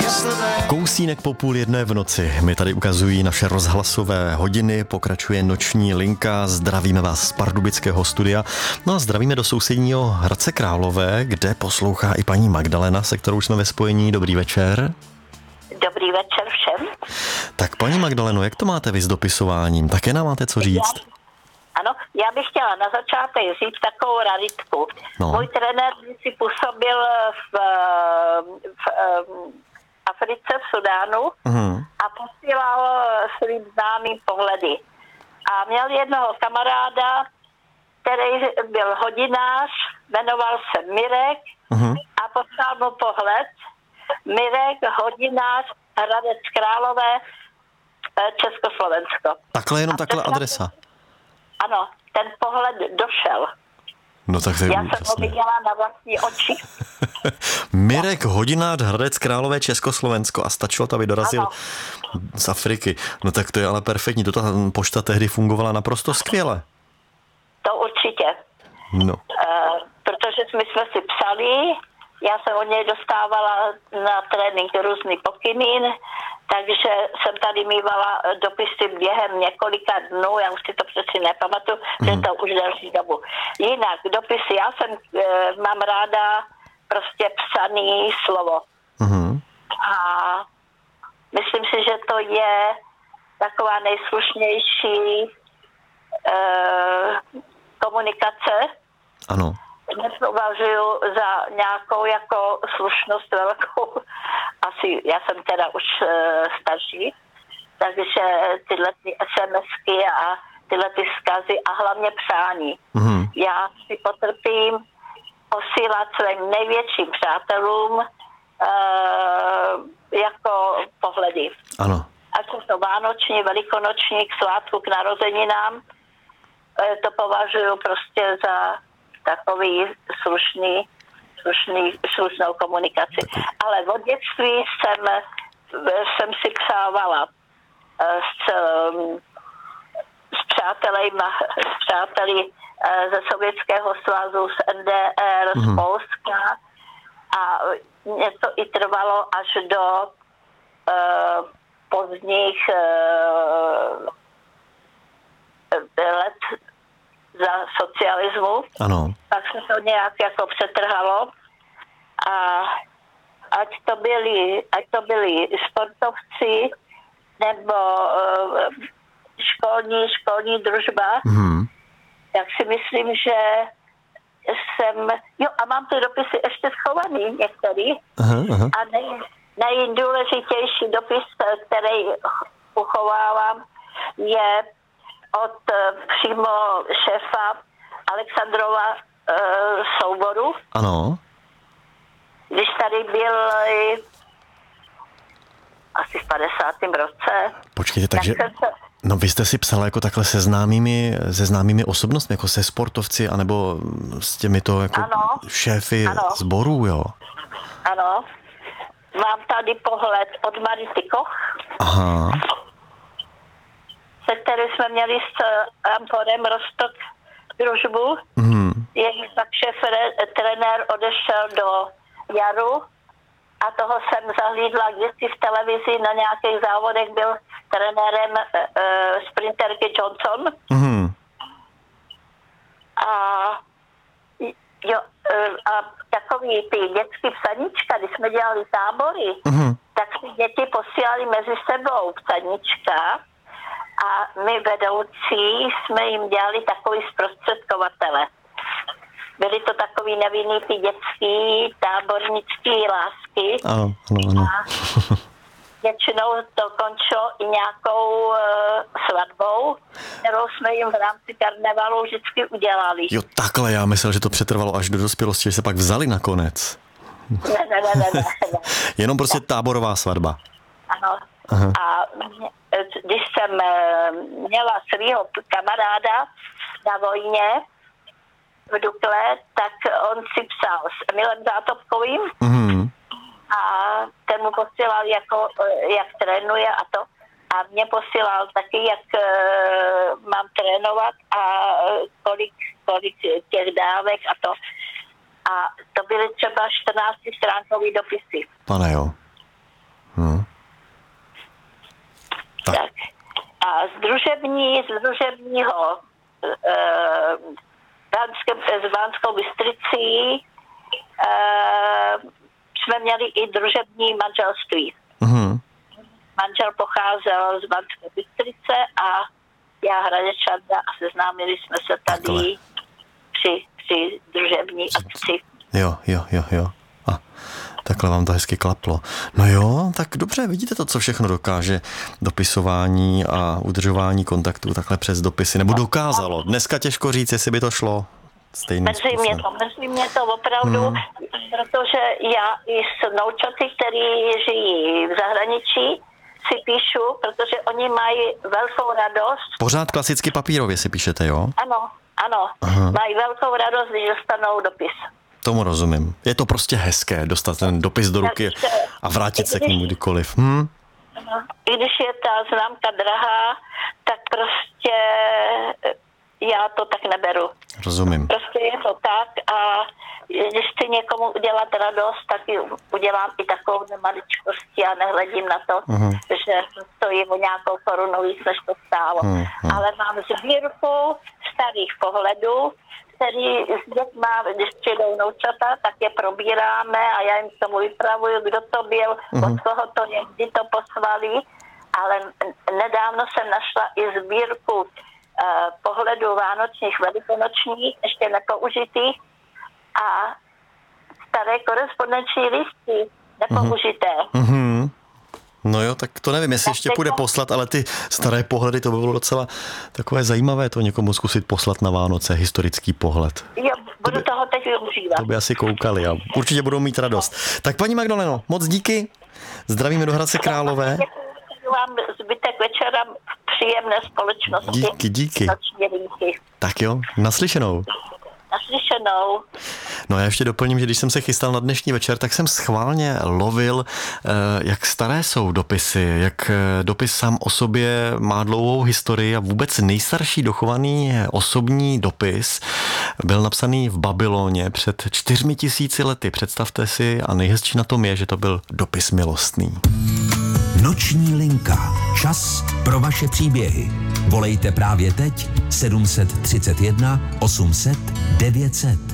Kousínek po 12:30 v noci. My tady ukazují naše rozhlasové hodiny, pokračuje noční linka, zdravíme vás z pardubického studia. No a zdravíme do sousedního Hradce Králové, kde poslouchá i paní Magdalena, se kterou jsme ve spojení. Dobrý večer. Dobrý večer všem. Tak paní Magdaleno, jak to máte vy s dopisováním? Také nám máte co říct? Ano, já bych chtěla na začátek říct takovou raritku. No. Můj trenér si působil v Africe, v Sudánu a posílal svým známým pohledy. A měl jednoho kamaráda, který byl hodinář, jmenoval se Mirek a poslal mu pohled. Mirek, hodinář, Hradec Králové, Československo. Takhle jenom takhle adresa. Ano, ten pohled došel. No tak to je Já jsem ho viděla na vlastní oči. Mirek, hodinář, Hradec Králové, Československo a stačilo to, aby dorazil z Afriky. No tak to je ale perfektní. To ta pošta tehdy fungovala naprosto skvěle. To určitě. No. Protože my jsme si psali, já jsem od něj dostávala na trénink různý pokyny, takže jsem tady mývala dopisy během několika dnů, já už si to přeci nepamatuju, že to už další dobu. Jinak dopisy, já mám ráda prostě psaný slovo. A myslím si, že to je taková nejslušnější komunikace. Ano. Nepovažuji za nějakou jako slušnost velkou. Asi, já jsem teda už starší, takže tyhle ty SMSky a tyhle ty vzkazy a hlavně přání. Já si potrpím posílat svým největším přátelům jako pohledy. Ano. Ať jsou to vánoční, velikonoční, k svátku, k narozeninám, to považuji prostě za takový slušnou komunikaci. Ale od dětství jsem si psávala s přáteli ze Sovětského svazu, z NDR, z Polska a mě to i trvalo až do pozdních let za socialismu. Ano. Pak se to nějak jako přetrhalo a ať to byli sportovci nebo školní družba, tak si myslím, že a mám ty dopisy ještě schovaný některý. A nejdůležitější dopis, který uchovávám, je od přímo šéfa Alexandrova souboru. Ano. Když tady byl asi v 50. roce. Počkejte, takže no vy jste si psala jako takhle se známými osobnostmi, jako se sportovci, anebo s těmito jako šéfy sborů, jo? Ano. Mám tady pohled od Marity Koch. Aha. Se kterým jsme měli s Amporem Rostock družbu. Jejich pak trenér odešel do Jaru a toho jsem zahlídla kdysi v televizi na nějakých závodech, byl trenérem sprinterky Johnson. A takový ty dětský psaníčka, když jsme dělali tábory, tak si děti posílali mezi sebou psaníčka a my vedoucí jsme jim dělali takový zprostředkovatele. Byly to takový nevinný ty dětský tábornický lásky. Ano. A většinou to končilo i nějakou svatbou, kterou jsme jim v rámci karnevalu vždycky udělali. Jo, takhle, já myslel, že to přetrvalo až do dospělosti, že se pak vzali nakonec. Ne. Jenom prostě táborová svatba. Ano. Aha. A když jsem měla svého kamaráda na vojně v Dukle, tak on si psal s Emilem Zátopkovým a ten mu posílal, jak trénuje a to. A mě posílal taky, jak mám trénovat a kolik těch dávek a to. A to byly třeba 14stránkový dopisy. Pane jo. Tak. A z Banskou Bystricí jsme měli i družební manželství. Manžel pocházel z Banské Bystrice a já Hradečanka a seznámili jsme se tady při družební akci. Jo. A takhle vám to hezky klaplo. No jo, tak dobře, vidíte to, co všechno dokáže dopisování a udržování kontaktů takhle přes dopisy, nebo dokázalo. Dneska těžko říct, jestli by to šlo stejným způsobem. Mrzí mě to opravdu, protože já i s noučaty, který žijí v zahraničí, si píšu, protože oni mají velkou radost. Pořád klasicky papírově si píšete, jo? Ano. Mají velkou radost, když dostanou dopis. Tomu rozumím. Je to prostě hezké dostat ten dopis do ruky a vrátit se k němu kdykoliv. I když je ta známka drahá, tak prostě já to tak neberu. Rozumím. Prostě je to tak a když chci někomu udělat radost, tak ji udělám i takovou maličkosti a nehledím na to, že stojí o nějakou korunu víc, než to stálo. Ale mám sbírku starých pohledů, který s dětma, když přijdou noučata, tak je probíráme a já jim tomu vypravuju, kdo to byl, od koho to je, kdy to poslali. Ale nedávno jsem našla i sbírku pohledů vánočních, velikonočních, ještě nepoužitých a staré korespondenční listy nepoužité. No jo, tak to nevím, jestli ještě půjde poslat, ale ty staré pohledy, to by bylo docela takové zajímavé to někomu zkusit poslat na Vánoce, historický pohled. Jo, budu toho teď využívat. To by asi koukali a určitě budou mít radost. Tak paní Magdaleno, moc díky, zdravíme do Hradce Králové. Děkuji vám zbytek večera příjemné společnosti. Díky. Tak jo, naslyšenou. No a já ještě doplním, že když jsem se chystal na dnešní večer, tak jsem schválně lovil, jak staré jsou dopisy, jak dopis sám o sobě má dlouhou historii a vůbec nejstarší dochovaný osobní dopis byl napsaný v Babyloně před 4000 lety. Představte si, a nejhezčí na tom je, že to byl dopis milostný. Noční linka. Čas pro vaše příběhy. Volejte právě teď 731 800 900.